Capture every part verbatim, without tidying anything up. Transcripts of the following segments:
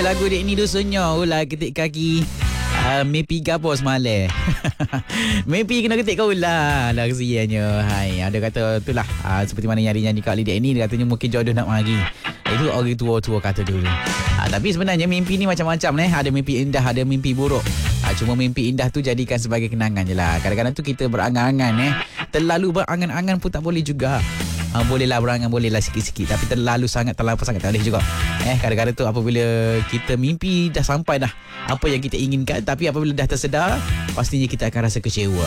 lagu dek ni dusunnya ulah ketik kaki. Uh, mimpi gapo semalam. Mimpi kena ketik kau lah. Lah kesiannya. Hai, ada kata itulah uh, seperti mana yang nyanyi kat lidik ni, dia katanya mungkin jodoh nak mari. Itu orang tua-tua kata dulu. Uh, tapi sebenarnya mimpi ni macam-macam eh. Ada mimpi indah, ada mimpi buruk. Uh, cuma mimpi indah tu jadikan sebagai kenangan je lah. Kadang-kadang tu kita berangan-angan eh. Terlalu berangan-angan pun tak boleh juga. Ha, bolehlah berangan, bolehlah sikit-sikit, tapi terlalu sangat, terlalu sangat tak boleh juga. Eh, kadang-kadang tu apabila kita mimpi dah sampai dah apa yang kita inginkan, tapi apabila dah tersedar, pastinya kita akan rasa kecewa.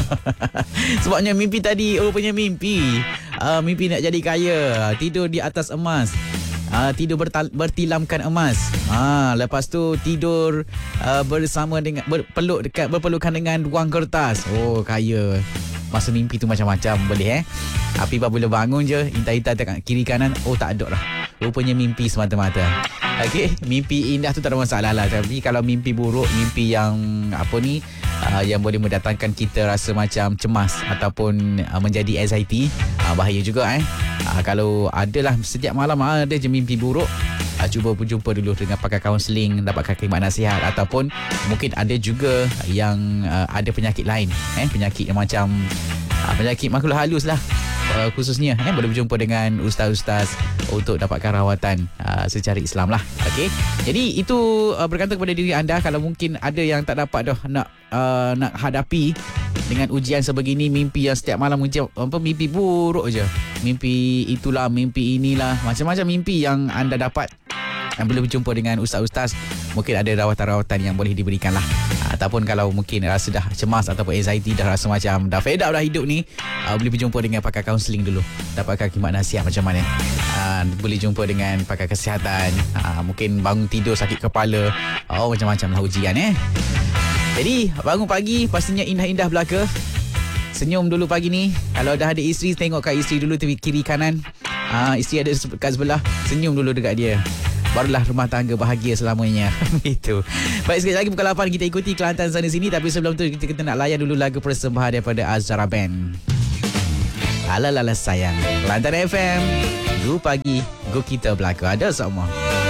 Sebabnya mimpi tadi rupanya mimpi. Uh, mimpi nak jadi kaya, tidur di atas emas. Uh, tidur bertal- bertilamkan emas. Ah, uh, lepas tu tidur uh, bersama dengan berpeluk dekat berpelukan dengan wang kertas. Oh, kaya. Masa mimpi tu macam-macam boleh eh. Tapi bila bangun je, intai-intai dekat kiri kanan, oh tak ada dah. Rupanya mimpi semata-mata. Okey, mimpi indah tu tak ada masalah lah. Tapi kalau mimpi buruk, mimpi yang apa ni, uh, yang boleh mendatangkan kita rasa macam cemas ataupun uh, menjadi anxiety, uh, bahaya juga eh. Uh, kalau adalah setiap malam ada je mimpi buruk, uh, cuba berjumpa dulu dengan pakar kaunseling, dapatkan khidmat nasihat, ataupun mungkin ada juga yang uh, ada penyakit lain eh, penyakit yang macam uh, penyakit makhluk halus lah. Uh, khususnya eh, boleh berjumpa dengan ustaz-ustaz untuk dapatkan rawatan uh, secara Islam lah. Okey. Jadi itu uh, bergantung kepada diri anda. Kalau mungkin ada yang tak dapat dah nak uh, nak hadapi dengan ujian sebegini, mimpi yang setiap malam ujian, apa mimpi buruk je. Mimpi itulah, mimpi inilah, macam-macam mimpi yang anda dapat. Yang boleh berjumpa dengan ustaz-ustaz, mungkin ada rawatan-rawatan yang boleh diberikan lah. Ataupun kalau mungkin rasa dah cemas ataupun anxiety, dah rasa macam dah fed up dah hidup ni, uh, boleh berjumpa dengan pakar kaunseling dulu, dapatkan khidmat nasihat macam mana. Uh, boleh jumpa dengan pakar kesihatan, uh, mungkin bangun tidur sakit kepala, oh macam-macam lah ujian eh. Jadi bangun pagi pastinya indah-indah belaka. Senyum dulu pagi ni. Kalau dah ada isteri, tengok kat isteri dulu kiri kanan. uh, Isteri ada kat sebelah, senyum dulu dekat dia, barulah rumah tangga bahagia selamanya. Itu. Baik, sekali lagi pukul lapan kita ikuti Kelantan sana sini. Tapi sebelum tu kita, kita nak layan dulu lagu persembahan daripada Azhara Band. Alalala sayang. Kelantan F M, Go pagi, Go kita belaka. Ada semua.